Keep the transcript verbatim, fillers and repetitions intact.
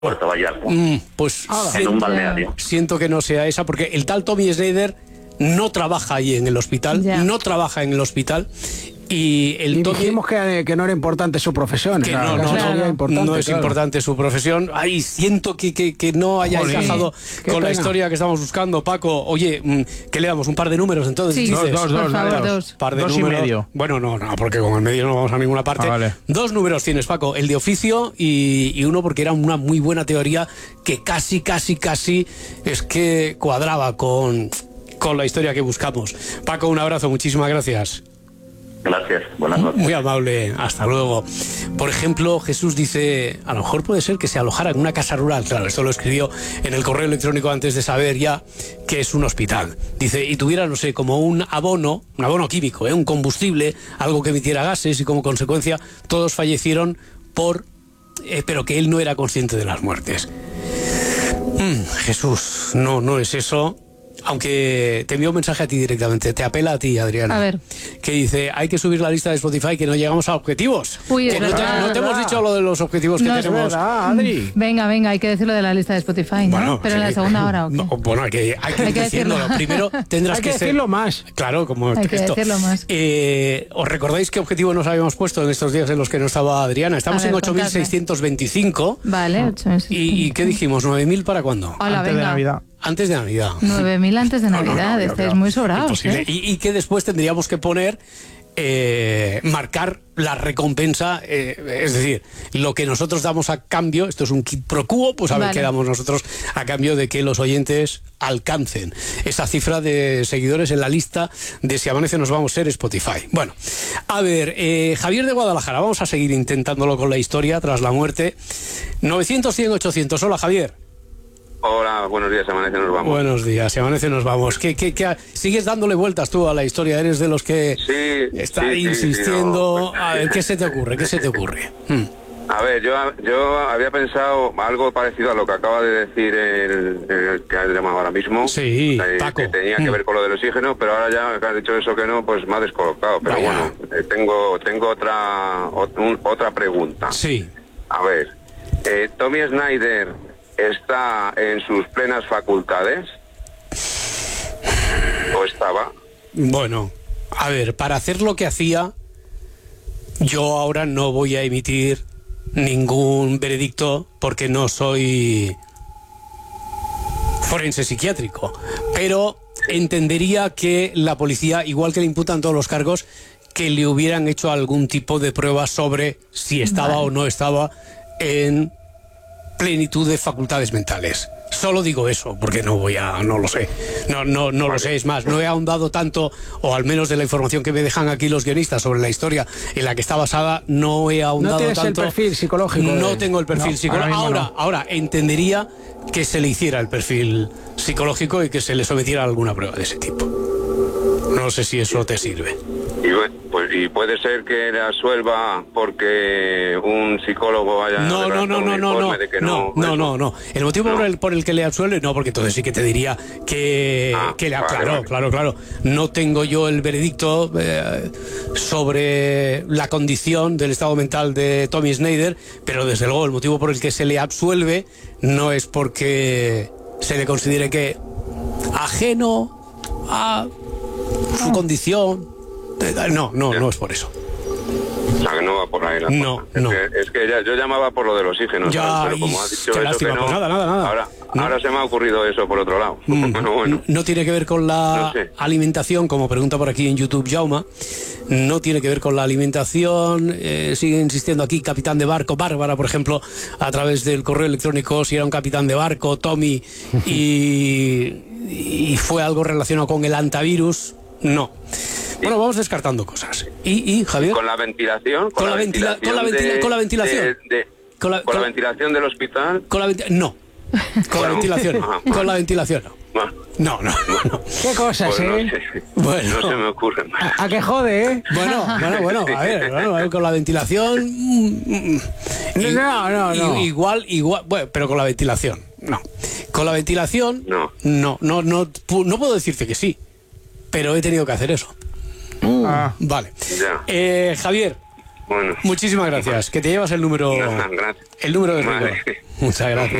Puerto Vallarta. Mm, pues en siento, un balneario. Siento que no sea esa, porque el tal Tommy Snyder no trabaja ahí en el hospital, Ya. no trabaja en el hospital. Y el Y Tommy, dijimos que, que no era importante su profesión. que claro, no, no, eso sería no, importante, no es claro. importante su profesión. Ay, siento que, que, que no haya Jolín, encajado qué con la pena. historia que estamos buscando, Paco. Oye, ¿qué le damos? ¿Un par de números entonces? Sí. dices? Dos, dos, Por dos, favor, dale, dos. Par de Dos y números. medio. Bueno, no, no, porque con el medio no vamos a ninguna parte. Ah, vale. Dos números tienes, Paco. El de oficio y, y uno porque era una muy buena teoría que casi, casi, casi es que cuadraba con, con la historia que buscamos. Paco, un abrazo, muchísimas gracias. Gracias, buenas noches. Muy amable, hasta luego. Por ejemplo, Jesús dice, a lo mejor puede ser que se alojara en una casa rural. Claro, esto lo escribió en el correo electrónico antes de saber ya que es un hospital. Dice, y tuviera, no sé, como un abono, un abono químico, ¿eh? un combustible, algo que emitiera gases y como consecuencia todos fallecieron por... Eh, pero que él no era consciente de las muertes. Mm, Jesús, no, no es eso. Aunque te envío un mensaje a ti directamente, te apela a ti, Adriana. A ver. Que dice, hay que subir la lista de Spotify, que no llegamos a objetivos. Uy, es que no te, verdad. no te hemos dicho lo de los objetivos que No, es tenemos. ¿Verdad, Adri? Venga, venga, hay que decirlo de la lista de Spotify, ¿no? Bueno, Pero en la sí. segunda hora, ¿o qué? No, bueno, hay que, hay que, Hay que decirlo. decirlo. Primero tendrás Hay que, que ser- decirlo más. Claro, como Hay que esto. decirlo más. Eh, ¿Os recordáis qué objetivo nos habíamos puesto en estos días en los que no estaba Adriana? Estamos A ver, en ocho mil seiscientos veinticinco. Vale, ocho meses. ¿Y, ¿Y qué dijimos? ¿nueve mil para cuándo? Hola, Antes de venga. Navidad. Antes de Navidad. nueve mil antes de No, no, no, Navidad, yo estáis creo muy sobrados, imposible. ¿eh? Y, y que después tendríamos que poner, eh, marcar la recompensa, eh, es decir, lo que nosotros damos a cambio, esto es un quid pro quo, pues a ver Vale. qué damos nosotros a cambio de que los oyentes alcancen esa cifra de seguidores en la lista de Si Amanece Nos Vamos a ser Spotify. Bueno, a ver, eh, Javier de Guadalajara, vamos a seguir intentándolo con la historia tras la muerte. novecientos, cien, ochocientos. Hola, Javier. Hola, buenos días, Amanece, nos vamos. Buenos días, Si Amanece Nos Vamos. ¿Qué, qué, qué ha- ¿Sigues dándole vueltas tú a la historia? ¿Eres de los que Sí, está sí, sí, insistiendo? sí, no. A ver, ¿qué se te ocurre? ¿Qué se te ocurre? Hmm. A ver, yo, yo había pensado algo parecido a lo que acaba de decir el, el que ha llamado ahora mismo. Sí, eh, Paco. que tenía que Mm. ver con lo del oxígeno, pero ahora ya que has dicho eso que no, pues me ha descolocado. Pero Vaya. bueno, eh, tengo tengo otra ot- un- otra pregunta. Sí. A ver, eh, Tommy Snyder está en sus plenas facultades o estaba. Bueno, a ver, para hacer lo que hacía, yo ahora no voy a emitir ningún veredicto porque no soy forense psiquiátrico, pero entendería que la policía, igual que le imputan todos los cargos, que le hubieran hecho algún tipo de prueba sobre si estaba Vale. o no estaba en plenitud de facultades mentales. Solo digo eso, porque no voy a, no lo sé, no, no, no lo sé, es más, no he ahondado tanto, o al menos de la información que me dejan aquí los guionistas sobre la historia en la que está basada, no he ahondado No tienes el tanto. perfil psicológico de- No tengo el perfil No, psicológico. ahora Ahora, mismo ahora, entendería que se le hiciera el perfil psicológico y que se le sometiera a alguna prueba de ese tipo. No sé si eso te sirve. Y, bu- pues, y puede ser que la suelva porque un psicólogo vaya No, a no, no, redactar un no, no, no, informe de que no, no, eso. no, no. El motivo No. por el, por el que le absuelve, no, porque entonces sí que te diría que, Ah, que le, vale, claro, vale. claro, claro. No tengo yo el veredicto eh, sobre la condición del estado mental de Tommy Snyder, pero desde luego el motivo por el que se le absuelve no es porque se le considere que ajeno a su condición. eh, No, no, no es por eso. O sea, que no va por ahí la No, cosa. Es no. que, es que ya, yo llamaba por lo del oxígeno, Ya, ¿sabes? Pero y como ha dicho qué eso lástima, que no, pues nada, nada, nada. Ahora, No. ahora se me ha ocurrido eso por otro lado. Mm, Bueno, bueno. No tiene que ver con la No sé. alimentación, como pregunta por aquí en YouTube Jauma. No tiene que ver con la alimentación. Eh, sigue insistiendo aquí capitán de barco, Bárbara, por ejemplo, a través del correo electrónico, si era un capitán de barco, Tommy, y, y fue algo relacionado con el antivirus. No. Bueno, vamos descartando cosas. ¿Y, y Javier? Con la ventilación, Con la ventila- con la ventila- de- con la ventilación. de- de- Con la- con la con- ventilación del hospital. Con la venti- no. Con la Bueno. ventilación no. Ajá, bueno. Con la ventilación no. Bueno, No, no, no. Qué cosas, pues ¿eh? no sé. Bueno. No se me ocurre más. A, a que jode, ¿eh? Bueno, bueno, bueno, a ver, bueno, a ver, con la ventilación. mm, mm, y- No, no, no. y- Igual, igual, bueno, pero con la ventilación, no. Con la ventilación, No. no, no, no, pu- no puedo decirte que sí, pero he tenido que hacer eso. Ah, Vale. Ya. Eh, Javier, Bueno. Muchísimas gracias. Que te llevas el número, Gracias. el número de Vale. rigor. Muchas gracias.